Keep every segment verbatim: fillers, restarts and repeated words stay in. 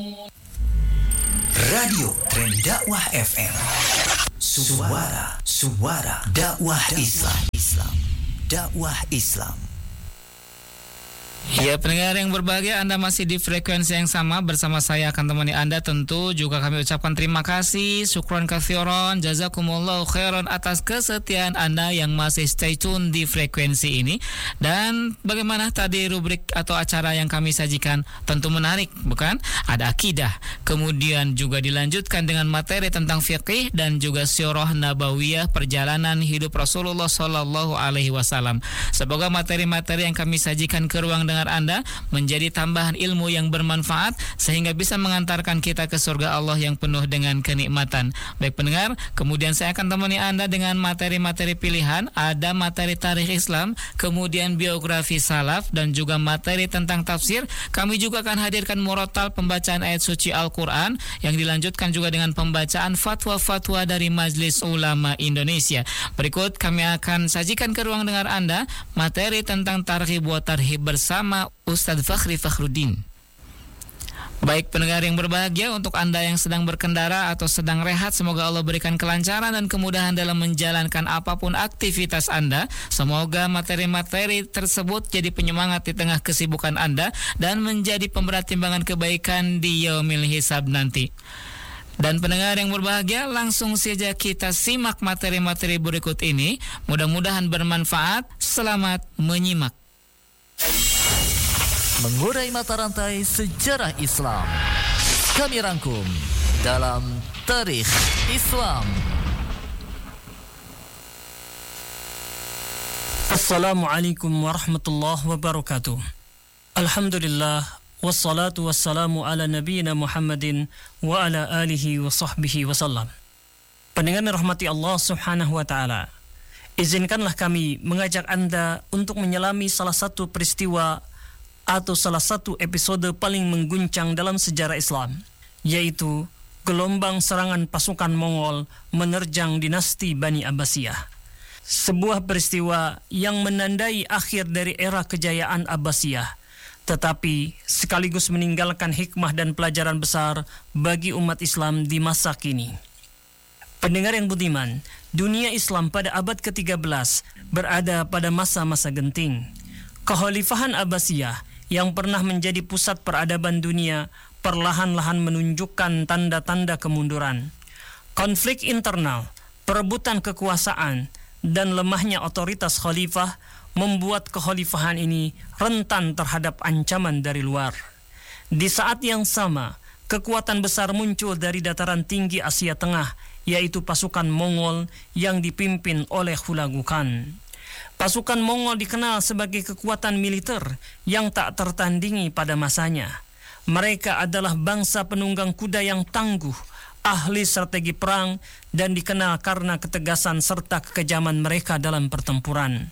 Radio Tren Dakwah F M. Suara Suara Dakwah Islam. Islam. Dakwah Islam. Ya, pendengar yang berbahagia, Anda masih di frekuensi yang sama bersama saya akan temani Anda. Tentu juga kami ucapkan terima kasih, syukron katsiran, jazakumullahu khairan atas kesetiaan Anda yang masih stay tune di frekuensi ini. Dan bagaimana tadi rubrik atau acara yang kami sajikan? Tentu menarik, bukan? Ada akidah, kemudian juga dilanjutkan dengan materi tentang fiqih dan juga sirah nabawiyah, perjalanan hidup Rasulullah Sallallahu Alaihi Wasallam. Semoga materi-materi yang kami sajikan ke ruang dengar Anda menjadi tambahan ilmu yang bermanfaat sehingga bisa mengantarkan kita ke surga Allah yang penuh dengan kenikmatan. Baik pendengar, kemudian saya akan temani Anda dengan materi-materi pilihan. Ada materi tarikh Islam, kemudian biografi salaf, dan juga materi tentang tafsir. Kami juga akan hadirkan murotal pembacaan ayat suci Al-Quran yang dilanjutkan juga dengan pembacaan fatwa-fatwa dari Majelis Ulama Indonesia. Berikut kami akan sajikan ke ruang dengar Anda materi tentang targhib wa tarhib bersama Ustadz Fakhri Fakhruddin. Baik pendengar yang berbahagia, untuk Anda yang sedang berkendara atau sedang rehat, semoga Allah berikan kelancaran dan kemudahan dalam menjalankan apapun aktivitas Anda. Semoga materi-materi tersebut jadi penyemangat di tengah kesibukan Anda dan menjadi pemberat timbangan kebaikan di yaumil hisab nanti. Dan pendengar yang berbahagia, langsung saja kita simak materi-materi berikut ini. Mudah-mudahan bermanfaat. Selamat menyimak. Mengurai mata rantai sejarah Islam, kami rangkum dalam Tarikh Islam. Assalamualaikum warahmatullahi wabarakatuh. Alhamdulillah, wassalatu wassalamu ala nabiyyina Muhammadin wa ala alihi wa sahbihi wasallam. Pendengar rahmati Allah subhanahu wa ta'ala, izinkanlah kami mengajak Anda untuk menyelami salah satu peristiwa atau salah satu episode paling mengguncang dalam sejarah Islam, yaitu gelombang serangan pasukan Mongol menerjang dinasti Bani Abbasiyah. Sebuah peristiwa yang menandai akhir dari era kejayaan Abbasiyah, tetapi sekaligus meninggalkan hikmah dan pelajaran besar bagi umat Islam di masa kini. Pendengar yang budiman, dunia Islam pada abad ketiga belas berada pada masa-masa genting. Kekhalifahan Abbasiyah yang pernah menjadi pusat peradaban dunia perlahan-lahan menunjukkan tanda-tanda kemunduran. Konflik internal, perebutan kekuasaan, dan lemahnya otoritas khalifah membuat kekhalifahan ini rentan terhadap ancaman dari luar. Di saat yang sama, kekuatan besar muncul dari dataran tinggi Asia Tengah, yaitu pasukan Mongol yang dipimpin oleh Hulagu Khan. Pasukan Mongol dikenal sebagai kekuatan militer yang tak tertandingi pada masanya. Mereka adalah bangsa penunggang kuda yang tangguh, ahli strategi perang, dan dikenal karena ketegasan serta kekejaman mereka dalam pertempuran.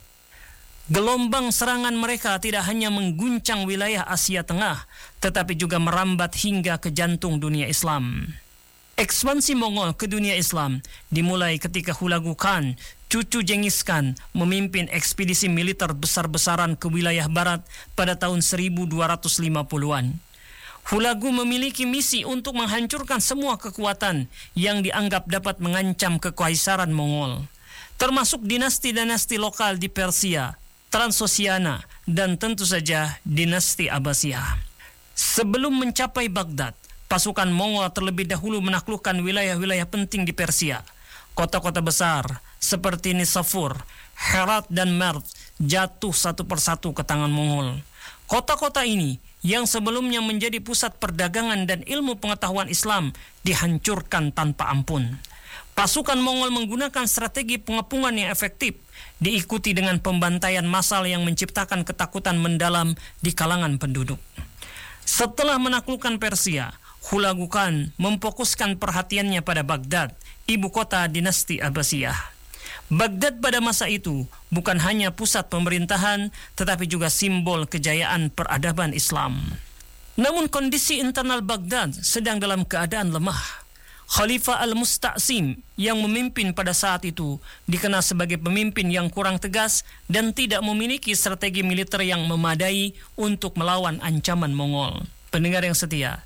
Gelombang serangan mereka tidak hanya mengguncang wilayah Asia Tengah, tetapi juga merambat hingga ke jantung dunia Islam. Ekspansi Mongol ke dunia Islam dimulai ketika Hulagu Khan, cucu Genghis Khan, memimpin ekspedisi militer besar-besaran ke wilayah barat pada tahun seribu dua ratus lima puluhan. Hulagu memiliki misi untuk menghancurkan semua kekuatan yang dianggap dapat mengancam kekaisaran Mongol, termasuk dinasti-dinasti lokal di Persia, Transoxiana, dan tentu saja dinasti Abbasiyah. Sebelum mencapai Baghdad, pasukan Mongol terlebih dahulu menaklukkan wilayah-wilayah penting di Persia. Kota-kota besar seperti Nisapur, Herat, dan Merv jatuh satu persatu ke tangan Mongol. Kota-kota ini yang sebelumnya menjadi pusat perdagangan dan ilmu pengetahuan Islam dihancurkan tanpa ampun. Pasukan Mongol menggunakan strategi pengepungan yang efektif, diikuti dengan pembantaian massal yang menciptakan ketakutan mendalam di kalangan penduduk. Setelah menaklukkan Persia, Hulagu Khan memfokuskan perhatiannya pada Baghdad, ibu kota dinasti Abbasiyah. Baghdad pada masa itu bukan hanya pusat pemerintahan, tetapi juga simbol kejayaan peradaban Islam. Namun kondisi internal Baghdad sedang dalam keadaan lemah. Khalifah Al-Musta'sim yang memimpin pada saat itu dikenal sebagai pemimpin yang kurang tegas dan tidak memiliki strategi militer yang memadai untuk melawan ancaman Mongol. Pendengar yang setia,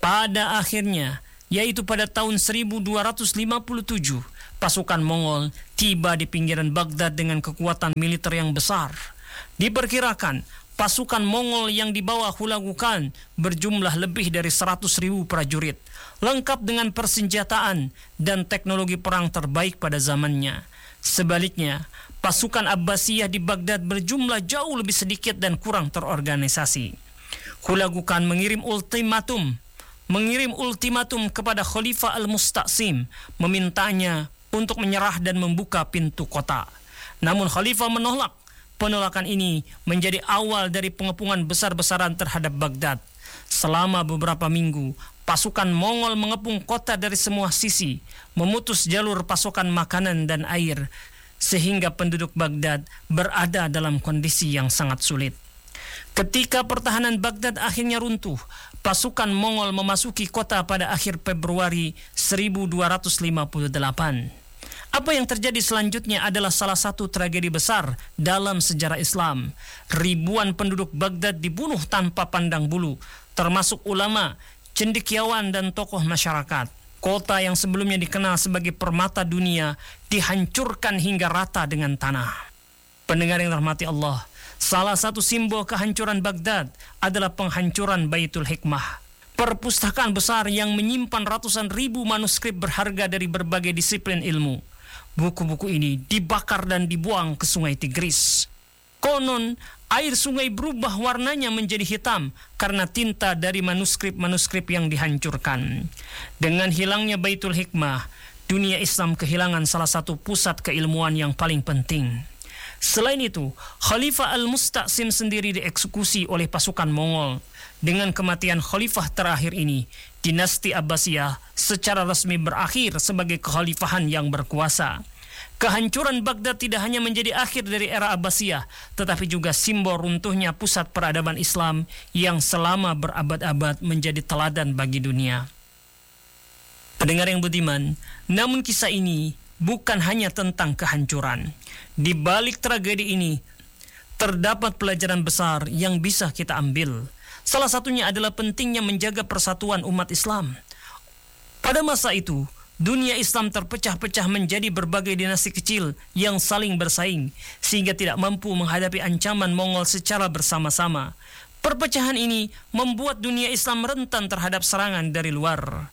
Pada akhirnya, yaitu pada tahun seribu dua ratus lima puluh tujuh, pasukan Mongol tiba di pinggiran Baghdad dengan kekuatan militer yang besar. Diperkirakan pasukan Mongol yang dibawa Hulagu Khan berjumlah lebih dari seratus ribu prajurit, lengkap dengan persenjataan dan teknologi perang terbaik pada zamannya. Sebaliknya, pasukan Abbasiyah di Baghdad berjumlah jauh lebih sedikit dan kurang terorganisasi. Hulagu Khan mengirim ultimatum, mengirim ultimatum kepada Khalifah Al-Musta'sim, memintanya untuk menyerah dan membuka pintu kota. Namun Khalifah menolak. Penolakan ini menjadi awal dari pengepungan besar-besaran terhadap Baghdad. Selama beberapa minggu, pasukan Mongol mengepung kota dari semua sisi, memutus jalur pasokan makanan dan air, sehingga penduduk Baghdad berada dalam kondisi yang sangat sulit. Ketika pertahanan Baghdad akhirnya runtuh, pasukan Mongol memasuki kota pada akhir Februari seribu dua ratus lima puluh delapan. Apa yang terjadi selanjutnya adalah salah satu tragedi besar dalam sejarah Islam. Ribuan penduduk Baghdad dibunuh tanpa pandang bulu, termasuk ulama, cendekiawan, dan tokoh masyarakat. Kota yang sebelumnya dikenal sebagai permata dunia dihancurkan hingga rata dengan tanah. Pendengar yang dirahmati Allah, salah satu simbol kehancuran Baghdad adalah penghancuran Baitul Hikmah, perpustakaan besar yang menyimpan ratusan ribu manuskrip berharga dari berbagai disiplin ilmu. Buku-buku ini dibakar dan dibuang ke sungai Tigris. Konon, air sungai berubah warnanya menjadi hitam karena tinta dari manuskrip-manuskrip yang dihancurkan. Dengan hilangnya Baitul Hikmah, dunia Islam kehilangan salah satu pusat keilmuan yang paling penting. Selain itu, Khalifah Al-Musta'sim sendiri dieksekusi oleh pasukan Mongol. Dengan kematian khalifah terakhir ini, dinasti Abbasiyah secara resmi berakhir sebagai kekhalifahan yang berkuasa. Kehancuran Baghdad tidak hanya menjadi akhir dari era Abbasiyah, tetapi juga simbol runtuhnya pusat peradaban Islam yang selama berabad-abad menjadi teladan bagi dunia. Pendengar yang budiman, namun kisah ini bukan hanya tentang kehancuran. Di balik tragedi ini, terdapat pelajaran besar yang bisa kita ambil. Salah satunya adalah pentingnya menjaga persatuan umat Islam. Pada masa itu, dunia Islam terpecah-pecah menjadi berbagai dinasti kecil yang saling bersaing, sehingga tidak mampu menghadapi ancaman Mongol secara bersama-sama. Perpecahan ini membuat dunia Islam rentan terhadap serangan dari luar.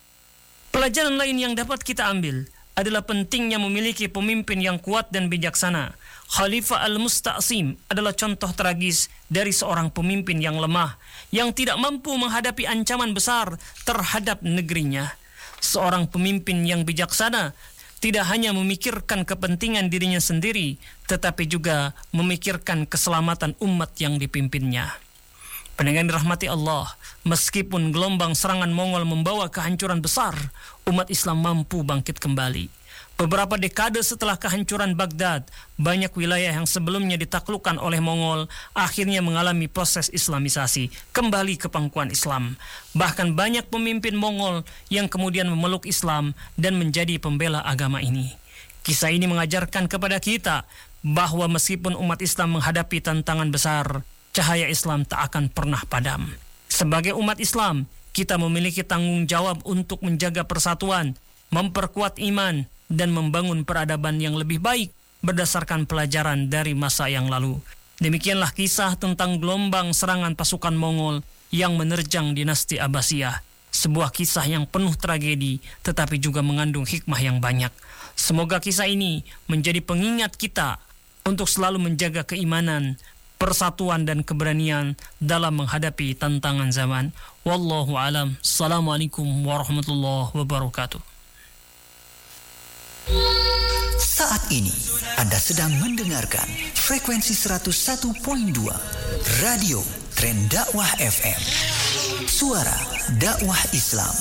Pelajaran lain yang dapat kita ambil adalah pentingnya memiliki pemimpin yang kuat dan bijaksana. Khalifah Al-Musta'sim adalah contoh tragis dari seorang pemimpin yang lemah, yang tidak mampu menghadapi ancaman besar terhadap negerinya. Seorang pemimpin yang bijaksana tidak hanya memikirkan kepentingan dirinya sendiri, tetapi juga memikirkan keselamatan umat yang dipimpinnya. Pendengar dirahmati Allah, meskipun gelombang serangan Mongol membawa kehancuran besar, umat Islam mampu bangkit kembali. Beberapa dekade setelah kehancuran Baghdad, banyak wilayah yang sebelumnya ditaklukkan oleh Mongol akhirnya mengalami proses islamisasi, kembali ke pangkuan Islam. Bahkan banyak pemimpin Mongol yang kemudian memeluk Islam dan menjadi pembela agama ini. Kisah ini mengajarkan kepada kita bahwa meskipun umat Islam menghadapi tantangan besar, cahaya Islam tak akan pernah padam. Sebagai umat Islam, kita memiliki tanggung jawab untuk menjaga persatuan, memperkuat iman, dan membangun peradaban yang lebih baik berdasarkan pelajaran dari masa yang lalu. Demikianlah kisah tentang gelombang serangan pasukan Mongol yang menerjang dinasti Abbasiyah. Sebuah kisah yang penuh tragedi tetapi juga mengandung hikmah yang banyak. Semoga kisah ini menjadi pengingat kita untuk selalu menjaga keimanan, persatuan, dan keberanian dalam menghadapi tantangan zaman. Wallahu alam. Assalamualaikum warahmatullahi wabarakatuh. Saat ini Anda sedang mendengarkan frekuensi seratus satu koma dua Radio Tren Dakwah F M, suara dakwah Islam.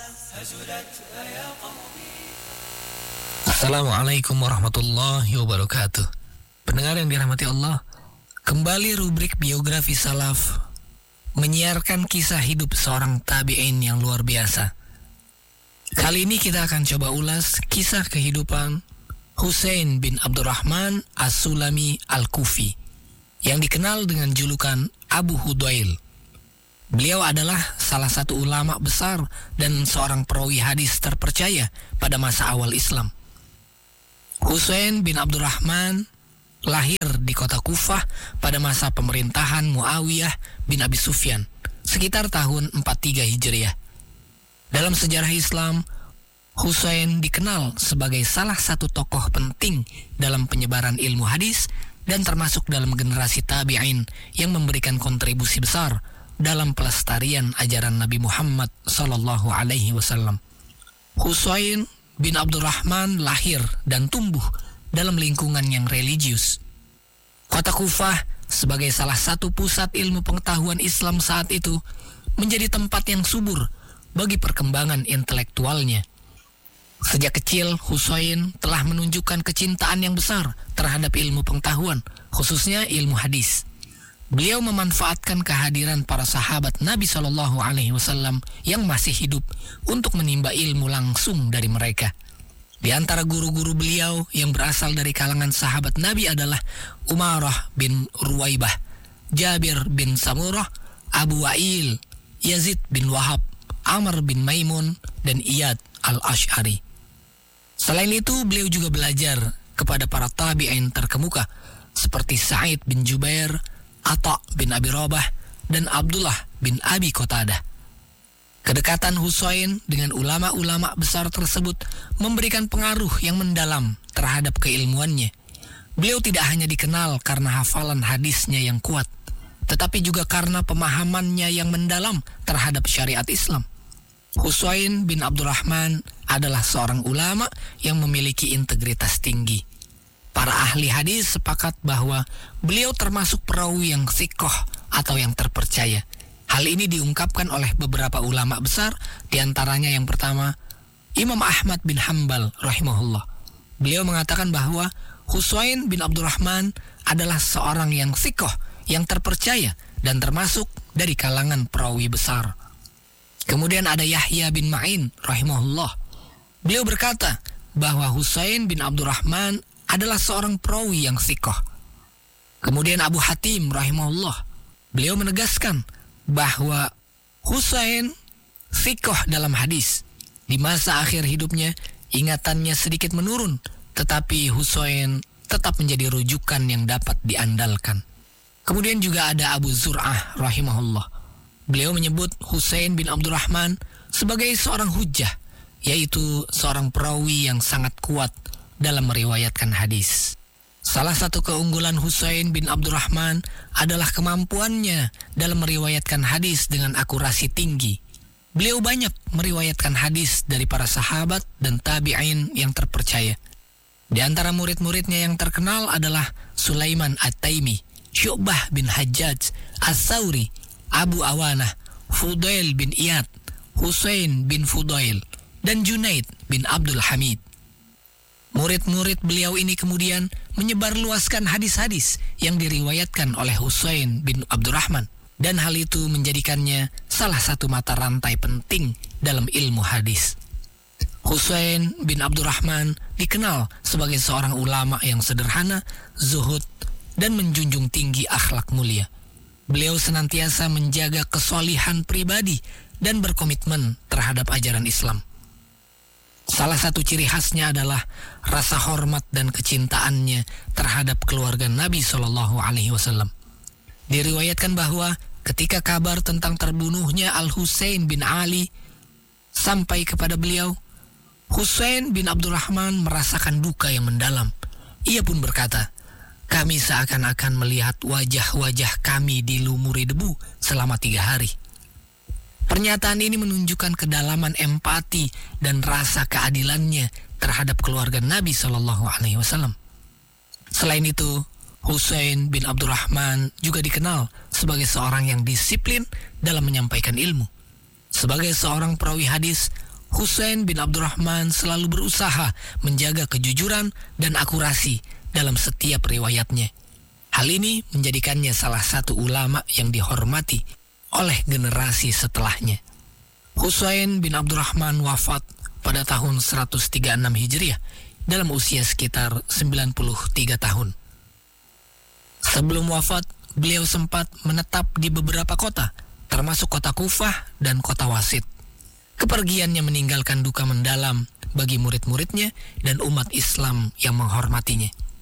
Assalamualaikum warahmatullahi wabarakatuh. Pendengar yang dirahmati Allah, kembali rubrik biografi salaf menyiarkan kisah hidup seorang tabi'in yang luar biasa. Kali ini kita akan coba ulas kisah kehidupan Husain bin Abdurrahman As-Sulami Al-Kufi yang dikenal dengan julukan Abu Hudail. Beliau adalah salah satu ulama besar dan seorang perawi hadis terpercaya pada masa awal Islam. Husain bin Abdurrahman lahir di kota Kufah pada masa pemerintahan Muawiyah bin Abi Sufyan sekitar tahun empat puluh tiga Hijriah. Dalam sejarah Islam, Husain dikenal sebagai salah satu tokoh penting dalam penyebaran ilmu hadis dan termasuk dalam generasi tabi'in yang memberikan kontribusi besar dalam pelestarian ajaran Nabi Muhammad sallallahu alaihi wasallam. Husain bin Abdurrahman lahir dan tumbuh dalam lingkungan yang religius. Kota Kufah sebagai salah satu pusat ilmu pengetahuan Islam saat itu menjadi tempat yang subur bagi perkembangan intelektualnya. Sejak kecil, Husain telah menunjukkan kecintaan yang besar terhadap ilmu pengetahuan, khususnya ilmu hadis. Beliau memanfaatkan kehadiran para sahabat Nabi shallallahu alaihi wasallam yang masih hidup untuk menimba ilmu langsung dari mereka. Di antara guru-guru beliau yang berasal dari kalangan sahabat Nabi adalah Umarah bin Ruwaibah, Jabir bin Samurah, Abu Wa'il, Yazid bin Wahab, Amr bin Maimun, dan Iyad al-Ash'ari. Selain itu, beliau juga belajar kepada para tabi'in terkemuka seperti Sa'id bin Jubair, Atha bin Abi Rabah, dan Abdullah bin Abi Qatadah. Kedekatan Husain dengan ulama-ulama besar tersebut memberikan pengaruh yang mendalam terhadap keilmuannya. Beliau tidak hanya dikenal karena hafalan hadisnya yang kuat, tetapi juga karena pemahamannya yang mendalam terhadap syariat Islam. Husain bin Abdurrahman adalah seorang ulama yang memiliki integritas tinggi. Para ahli hadis sepakat bahwa beliau termasuk perawi yang thiqah atau yang terpercaya. Hal ini diungkapkan oleh beberapa ulama besar, diantaranya yang pertama, Imam Ahmad bin Hanbal rahimahullah. Beliau mengatakan bahwa Husain bin Abdurrahman adalah seorang yang thiqah, yang terpercaya, dan termasuk dari kalangan perawi besar. Kemudian ada Yahya bin Ma'in rahimahullah. Beliau berkata bahwa Husain bin Abdurrahman adalah seorang perawi yang thiqah. Kemudian Abu Hatim rahimahullah. Beliau menegaskan bahwa Husain thiqah dalam hadis. Di masa akhir hidupnya, ingatannya sedikit menurun, tetapi Husain tetap menjadi rujukan yang dapat diandalkan. Kemudian juga ada Abu Zur'ah rahimahullah. Beliau menyebut Husain bin Abdurrahman sebagai seorang hujjah, yaitu seorang perawi yang sangat kuat dalam meriwayatkan hadis. Salah satu keunggulan Husain bin Abdurrahman adalah kemampuannya dalam meriwayatkan hadis dengan akurasi tinggi. Beliau banyak meriwayatkan hadis dari para sahabat dan tabi'in yang terpercaya. Di antara murid-muridnya yang terkenal adalah Sulaiman At-Taimi, Syu'bah bin Hajjaj, As-Sawri, Abu Awanah, Fudail bin Iyad, Husain bin Fudail, dan Junaid bin Abdul Hamid. Murid-murid beliau ini kemudian menyebarluaskan hadis-hadis yang diriwayatkan oleh Husain bin Abdurrahman, dan hal itu menjadikannya salah satu mata rantai penting dalam ilmu hadis. Husain bin Abdurrahman dikenal sebagai seorang ulama yang sederhana, zuhud, dan menjunjung tinggi akhlak mulia. Beliau senantiasa menjaga kesolihan pribadi dan berkomitmen terhadap ajaran Islam. Salah satu ciri khasnya adalah rasa hormat dan kecintaannya terhadap keluarga Nabi shallallahu alaihi wasallam. Diriwayatkan bahwa ketika kabar tentang terbunuhnya Al-Husain bin Ali sampai kepada beliau, Husain bin Abdurrahman merasakan duka yang mendalam. Ia pun berkata, "Kami seakan-akan melihat wajah-wajah kami dilumuri debu selama tiga hari." Pernyataan ini menunjukkan kedalaman empati dan rasa keadilannya terhadap keluarga Nabi shallallahu alaihi wasallam. Selain itu, Husain bin Abdurrahman juga dikenal sebagai seorang yang disiplin dalam menyampaikan ilmu. Sebagai seorang perawi hadis, Husain bin Abdurrahman selalu berusaha menjaga kejujuran dan akurasi dalam setiap riwayatnya. Hal ini menjadikannya salah satu ulama yang dihormati oleh generasi setelahnya. Husain bin Abdurrahman wafat pada tahun seratus tiga puluh enam Hijriah dalam usia sekitar sembilan puluh tiga tahun. Sebelum wafat, beliau sempat menetap di beberapa kota termasuk kota Kufah dan kota Wasit. Kepergiannya meninggalkan duka mendalam bagi murid-muridnya dan umat Islam yang menghormatinya.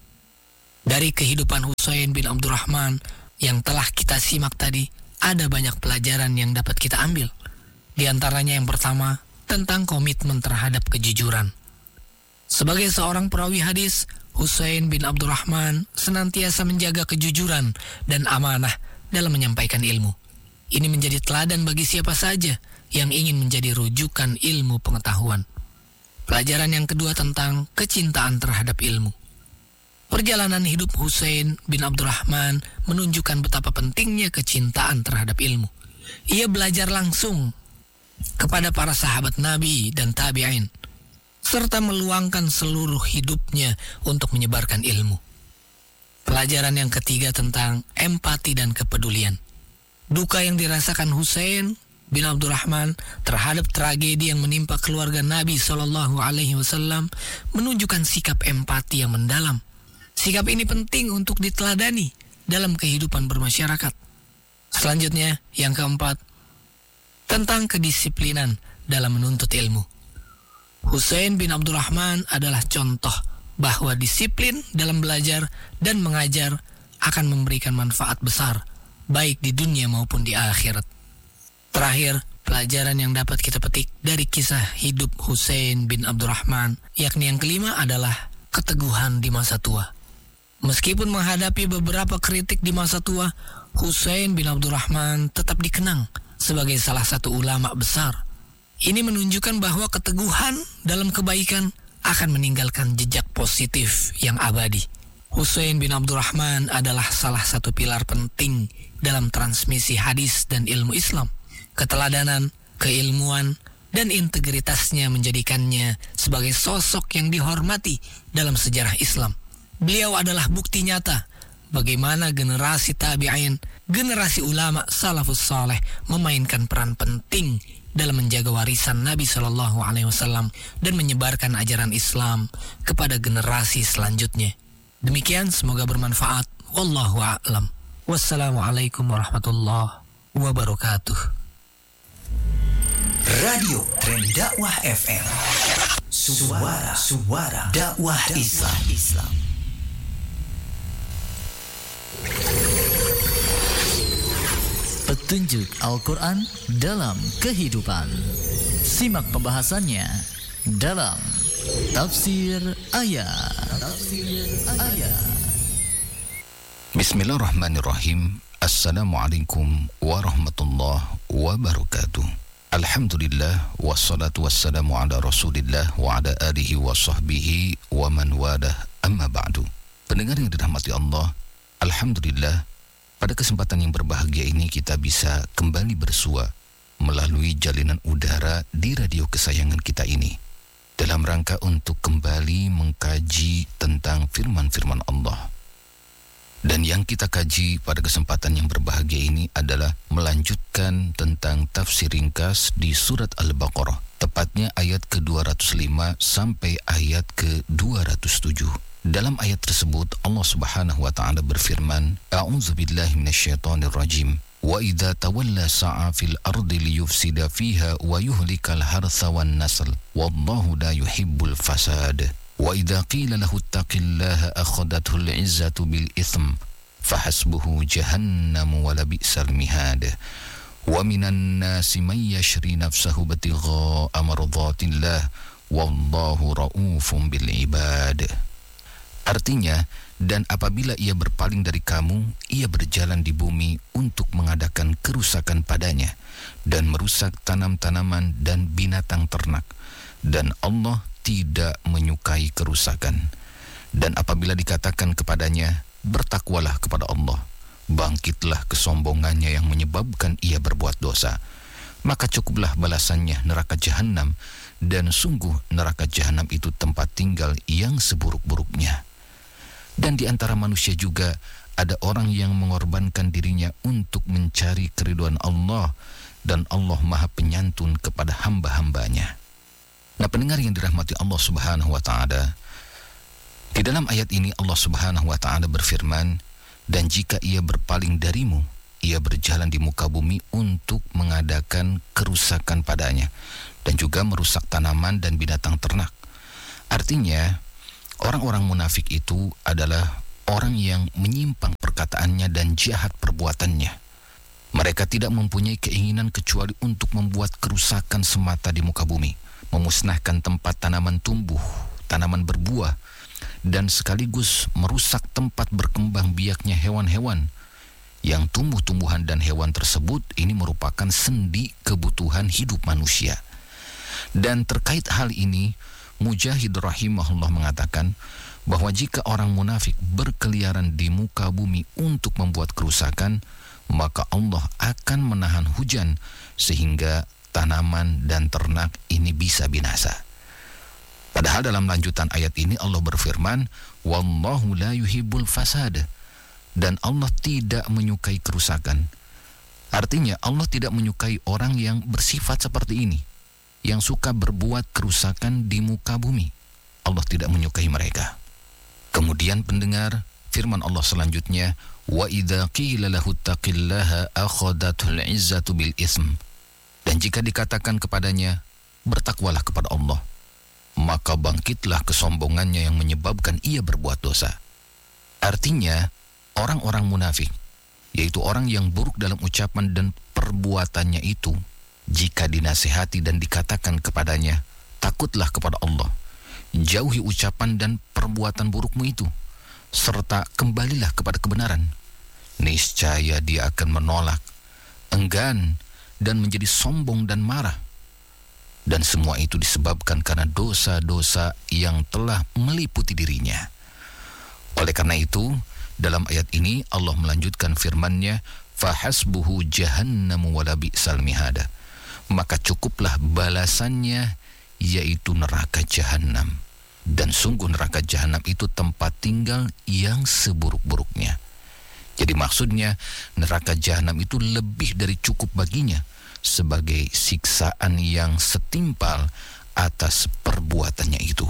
Dari kehidupan Husain bin Abdurrahman yang telah kita simak tadi, ada banyak pelajaran yang dapat kita ambil. Di antaranya yang pertama, tentang komitmen terhadap kejujuran. Sebagai seorang perawi hadis, Husain bin Abdurrahman senantiasa menjaga kejujuran dan amanah dalam menyampaikan ilmu. Ini menjadi teladan bagi siapa saja yang ingin menjadi rujukan ilmu pengetahuan. Pelajaran yang kedua tentang kecintaan terhadap ilmu. Perjalanan hidup Husain bin Abdurrahman menunjukkan betapa pentingnya kecintaan terhadap ilmu. Ia belajar langsung kepada para sahabat Nabi dan tabi'in, serta meluangkan seluruh hidupnya untuk menyebarkan ilmu. Pelajaran yang ketiga tentang empati dan kepedulian. Duka yang dirasakan Husain bin Abdurrahman terhadap tragedi yang menimpa keluarga Nabi shallallahu alaihi wasallam menunjukkan sikap empati yang mendalam. Sikap ini penting untuk diteladani dalam kehidupan bermasyarakat. Selanjutnya, yang keempat, tentang kedisiplinan dalam menuntut ilmu. Husain bin Abdurrahman adalah contoh bahwa disiplin dalam belajar dan mengajar akan memberikan manfaat besar, baik di dunia maupun di akhirat. Terakhir, pelajaran yang dapat kita petik dari kisah hidup Husain bin Abdurrahman, yakni yang kelima adalah keteguhan di masa tua. Meskipun menghadapi beberapa kritik di masa tua, Husain bin Abdurrahman tetap dikenang sebagai salah satu ulama besar. Ini menunjukkan bahwa keteguhan dalam kebaikan akan meninggalkan jejak positif yang abadi. Husain bin Abdurrahman adalah salah satu pilar penting dalam transmisi hadis dan ilmu Islam. Keteladanan, keilmuan, dan integritasnya menjadikannya sebagai sosok yang dihormati dalam sejarah Islam. Beliau adalah bukti nyata bagaimana generasi tabi'in, generasi ulama salafus saleh memainkan peran penting dalam menjaga warisan Nabi shallallahu alaihi wasallam dan menyebarkan ajaran Islam kepada generasi selanjutnya. Demikian, semoga bermanfaat. Wallahu a'lam. Wassalamualaikum warahmatullahi wabarakatuh. Radio Tren Dakwah F M. Suara Suara Dakwah Islam. Islam. Petunjuk Al-Quran dalam kehidupan. Simak pembahasannya dalam Tafsir Ayat. Tafsir Ayat. Bismillahirrahmanirrahim. Assalamualaikum warahmatullahi wabarakatuh. Alhamdulillah, wassalatu wassalamu ala rasulillah wa ala alihi wa sahbihi wa man walah, amma ba'du. Pendengar yang dirahmati Allah, alhamdulillah, pada kesempatan yang berbahagia ini kita bisa kembali bersua melalui jalinan udara di radio kesayangan kita ini, dalam rangka untuk kembali mengkaji tentang firman-firman Allah. Dan yang kita kaji pada kesempatan yang berbahagia ini adalah melanjutkan tentang tafsir ringkas di surat Al-Baqarah, tepatnya ayat ke dua ratus lima sampai ayat ke dua ratus tujuh. Dalam ayat tersebut Allah Subhanahu wa taala berfirman, A'udzubillahi minasyaitonirrajim. Wa idza tawalla sa'a fil ardi liyufsida fiha wa yuhlikal hartha wan nasl. Wallahu la yuhibbul fasad. Wa idza qila lahu ittaqillaha akhadhathu al-'izzatu bil itsm fahasbuhu jahannam wa la bi'sal mihad. Wa minan nasi man yashri nafsahu batigha'a mardhatillah wallahu ra'ufun bil ibad. Artinya, dan apabila ia berpaling dari kamu, ia berjalan di bumi untuk mengadakan kerusakan padanya dan merusak tanam-tanaman dan binatang ternak, dan Allah tidak menyukai kerusakan. Dan apabila dikatakan kepadanya, bertakwalah kepada Allah, bangkitlah kesombongannya yang menyebabkan ia berbuat dosa, maka cukuplah balasannya neraka jahanam, dan sungguh neraka jahanam itu tempat tinggal yang seburuk-buruknya. Dan di antara manusia juga ada orang yang mengorbankan dirinya untuk mencari keridhaan Allah, dan Allah Maha Penyantun kepada hamba-hambanya. Nah, pendengar yang dirahmati Allah Subhanahu wa taala, di dalam ayat ini Allah Subhanahu wa taala berfirman, dan jika ia berpaling darimu, ia berjalan di muka bumi untuk mengadakan kerusakan padanya dan juga merusak tanaman dan binatang ternak. Artinya, orang-orang munafik itu adalah orang yang menyimpang perkataannya dan jahat perbuatannya. Mereka tidak mempunyai keinginan kecuali untuk membuat kerusakan semata di muka bumi, memusnahkan tempat tanaman tumbuh, tanaman berbuah, dan sekaligus merusak tempat berkembang biaknya hewan-hewan. Yang tumbuh-tumbuhan dan hewan tersebut ini merupakan sendi kebutuhan hidup manusia. Dan terkait hal ini, Mujahid rahimahullah mengatakan bahwa jika orang munafik berkeliaran di muka bumi untuk membuat kerusakan, maka Allah akan menahan hujan sehingga tanaman dan ternak ini bisa binasa. Padahal dalam lanjutan ayat ini Allah berfirman, "Wallahu la yuhibbul fasad." Dan Allah tidak menyukai kerusakan. Artinya Allah tidak menyukai orang yang bersifat seperti ini, yang suka berbuat kerusakan di muka bumi. Allah tidak menyukai mereka. Kemudian pendengar, firman Allah selanjutnya, "Wa idza qila lahu taqillaha akhadathul 'izzatu bil ism." Dan jika dikatakan kepadanya, bertakwalah kepada Allah, maka bangkitlah kesombongannya yang menyebabkan ia berbuat dosa. Artinya, orang-orang munafik, yaitu orang yang buruk dalam ucapan dan perbuatannya itu, jika dinasihati dan dikatakan kepadanya, takutlah kepada Allah, jauhi ucapan dan perbuatan burukmu itu, serta kembalilah kepada kebenaran, niscaya dia akan menolak, enggan, dan menjadi sombong dan marah. Dan semua itu disebabkan karena dosa-dosa yang telah meliputi dirinya. Oleh karena itu, dalam ayat ini Allah melanjutkan firman-Nya, "Fahasbuhu jahannamu wala bi'sal mihada." Maka cukuplah balasannya, yaitu neraka jahanam. Dan sungguh neraka jahanam itu tempat tinggal yang seburuk-buruknya. Jadi maksudnya, neraka jahanam itu lebih dari cukup baginya sebagai siksaan yang setimpal atas perbuatannya itu.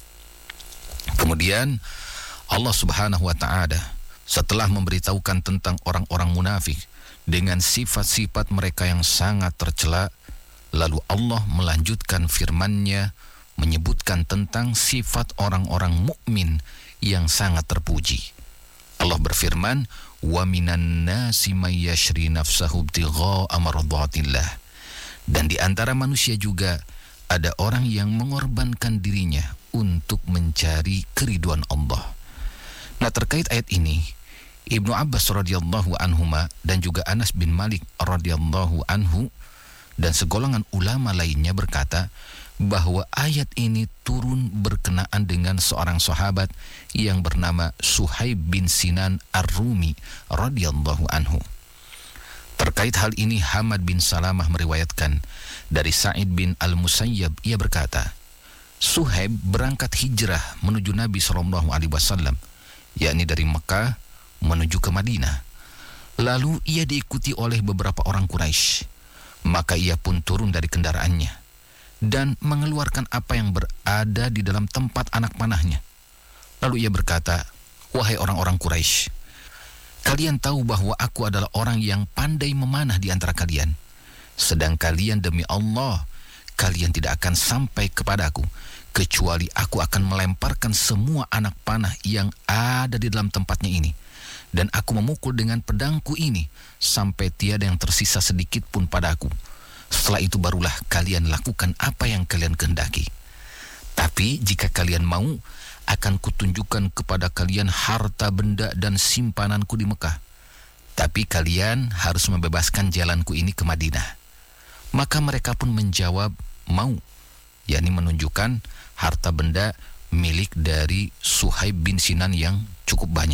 Kemudian Allah Subhanahu wa ta'ala setelah memberitahukan tentang orang-orang munafik dengan sifat-sifat mereka yang sangat tercela, lalu Allah melanjutkan firman-Nya menyebutkan tentang sifat orang-orang mukmin yang sangat terpuji. Allah berfirman, "Wa minan nasi may yashri nafsahu ibtigha'a mardatillah." Dan di antara manusia juga ada orang yang mengorbankan dirinya untuk mencari keriduan Allah. Nah, terkait ayat ini, Ibnu Abbas radhiyallahu anhuma dan juga Anas bin Malik radhiyallahu anhu dan segolongan ulama lainnya berkata bahwa ayat ini turun berkenaan dengan seorang sahabat yang bernama Suhaib bin Sinan Ar-Rumi radhiyallahu anhu. Terkait hal ini, Hamad bin Salamah meriwayatkan dari Sa'id bin Al-Musayyab, ia berkata, Suhaib berangkat hijrah menuju Nabi sallallahu alaihi wasallam, yakni dari Mekah menuju ke Madinah. Lalu ia diikuti oleh beberapa orang Quraisy. Maka ia pun turun dari kendaraannya dan mengeluarkan apa yang berada di dalam tempat anak panahnya. Lalu ia berkata, "Wahai orang-orang Quraisy, kalian tahu bahwa aku adalah orang yang pandai memanah di antara kalian. Sedang kalian demi Allah, kalian tidak akan sampai kepadaku kecuali aku akan melemparkan semua anak panah yang ada di dalam tempatnya ini. Dan aku memukul dengan pedangku ini sampai tiada yang tersisa sedikit pun padaku. Setelah itu barulah kalian lakukan apa yang kalian kehendaki. Tapi jika kalian mau, akan kutunjukkan kepada kalian harta benda dan simpananku di Mekah. Tapi kalian harus membebaskan jalanku ini ke Madinah." Maka mereka pun menjawab, "Mau," yakni menunjukkan harta benda milik dari Suhaib bin Sinan yang cukup banyak.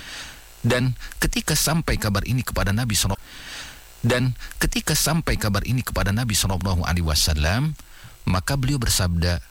Dan ketika sampai kabar ini kepada Nabi sallallahu dan ketika sampai kabar ini kepada Nabi sallallahu alaihi wasallam, maka beliau bersabda,